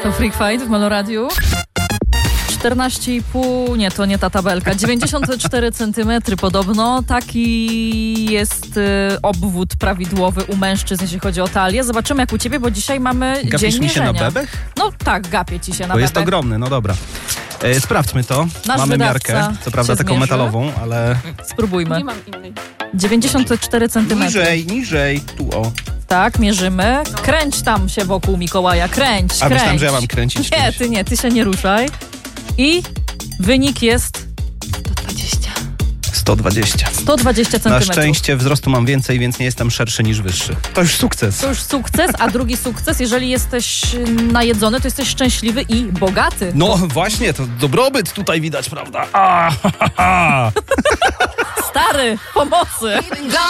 To Freak Fight w Meloradiu. 14,5, nie, to nie ta tabelka, 94 cm podobno, taki jest obwód prawidłowy u mężczyzn, jeśli chodzi o talię. Zobaczymy jak u ciebie, bo dzisiaj mamy Gapisz dzień mi się mierzenia. na bebech? No tak, gapię ci się na Bo bebech. jest ogromny, no dobra. Sprawdźmy to. Nasz Mamy wydawca miarkę, co prawda się taką zmierzy. metalową, ale... Spróbujmy. Nie mam innej. 94 cm. Niżej, tu o. Tak, mierzymy. Kręć tam się wokół Mikołaja, kręć. A myślałem, że ja mam kręcić czymś. Nie, ty się nie ruszaj. I wynik jest 120. 120 cm. Na szczęście wzrostu mam więcej, więc nie jestem szerszy niż wyższy. To już sukces. To już sukces, a drugi sukces, jeżeli jesteś najedzony, to jesteś szczęśliwy i bogaty. No właśnie, to dobrobyt tutaj widać, prawda? A, ha, ha, ha. Stary, pomocy!